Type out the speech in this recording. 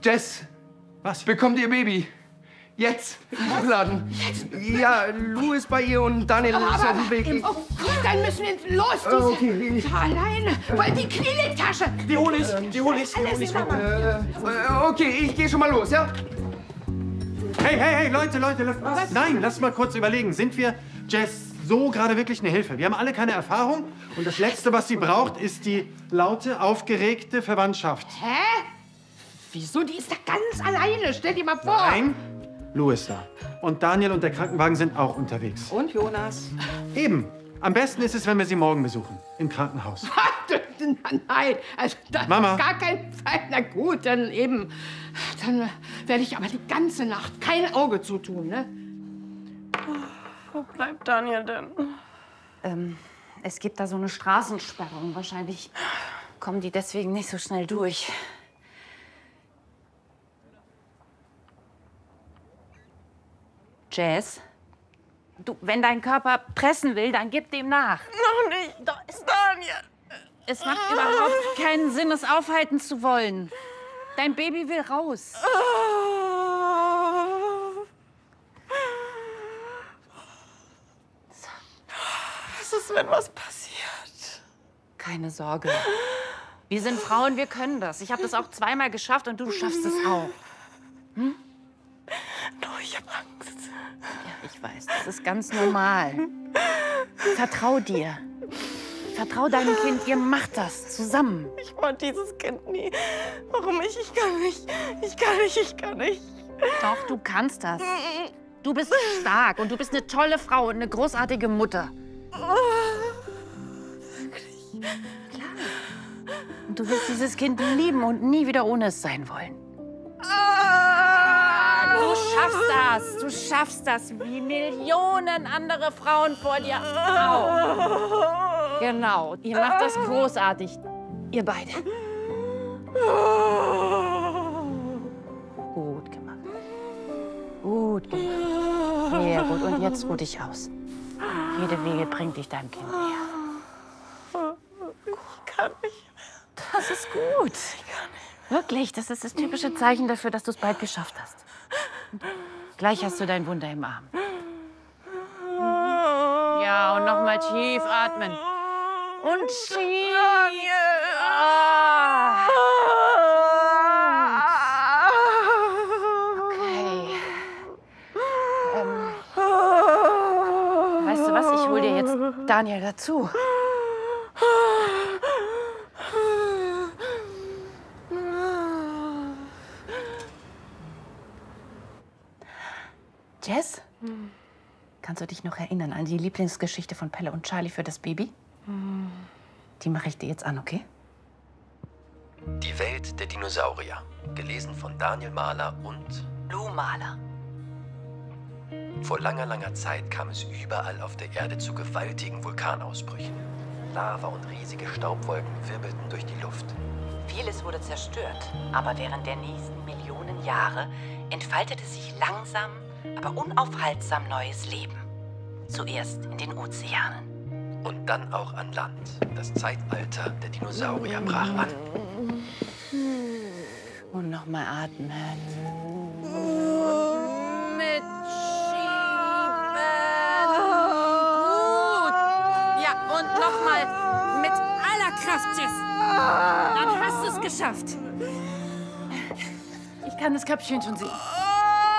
Jess, Was? bekommt ihr Baby. Jetzt, im Laden. Ja, Lou ist bei ihr und Daniel ist auf dem Weg. Oh, dann müssen wir los. Okay. Alleine. Weil die Knietasche. Die hol ich. Okay, ich gehe schon mal los, ja? Hey, Leute. Nein, lass mal kurz überlegen. Sind wir Jess so gerade wirklich eine Hilfe? Wir haben alle keine Erfahrung und das Letzte, was sie braucht, ist die laute, aufgeregte Verwandtschaft. Hä? Wieso? Die ist da ganz alleine. Stell dir mal vor. Nein, Lou ist da. Und Daniel und der Krankenwagen sind auch unterwegs. Und Jonas? Eben. Am besten ist es, wenn wir sie morgen besuchen. Im Krankenhaus. Nein, also das Mama. auf gar keinen Fall. Na gut, dann eben. Dann werde ich aber die ganze Nacht kein Auge zutun, ne? Wo bleibt Daniel denn? Es gibt da so eine Straßensperrung. Wahrscheinlich kommen die deswegen nicht so schnell durch. Jess, du, wenn dein Körper pressen will, dann gib dem nach. Noch nicht. Da ist Daniel. Es macht überhaupt keinen Sinn, es aufhalten zu wollen. Dein Baby will raus. Was ist, wenn was passiert? Keine Sorge. Wir sind Frauen, wir können das. Ich habe das auch zweimal geschafft und du schaffst es auch. Hm? Doch, ich hab Angst. Ja, ich weiß, das ist ganz normal. Vertrau dir. Vertrau deinem Kind, ihr macht das zusammen. Ich wollte dieses Kind nie. Warum ich? Ich kann nicht. Ich kann nicht. Doch, du kannst das. Du bist stark und du bist eine tolle Frau und eine großartige Mutter. Wirklich? Klar. Und du wirst dieses Kind lieben und nie wieder ohne es sein wollen. Du schaffst das. Du schaffst das, wie Millionen andere Frauen vor dir auch. Genau. Ihr macht das großartig. Ihr beide. Gut gemacht. Gut gemacht. Sehr gut. Und jetzt ruh dich aus. Jede Wege bringt dich deinem Kind näher. Ich kann nicht mehr. Das ist gut. Ich kann nicht. Wirklich, das ist das typische Zeichen dafür, dass du es bald geschafft hast. Gleich hast du dein Wunder im Arm. Ja, und noch mal tief atmen. Und schieb. Ah. Okay. Weißt du was? Ich hol dir jetzt Daniel dazu. Jess? Kannst du dich noch erinnern an die Lieblingsgeschichte von Pelle und Charlie für das Baby? Die mache ich dir jetzt an, okay? Die Welt der Dinosaurier. Gelesen von Daniel Mahler und Lou Mahler. Vor langer Zeit kam es überall auf der Erde zu gewaltigen Vulkanausbrüchen. Lava und riesige Staubwolken wirbelten durch die Luft. Vieles wurde zerstört, aber während der nächsten Millionen Jahre entfaltete sich langsam, aber unaufhaltsam neues Leben. Zuerst in den Ozeanen. Und dann auch an Land. Das Zeitalter der Dinosaurier brach an. Und nochmal atmen. Mit Schieben. Gut. Ja, und nochmal mit aller Kraft, Jess. Dann hast du es geschafft. Ich kann das Köpfchen schon sehen.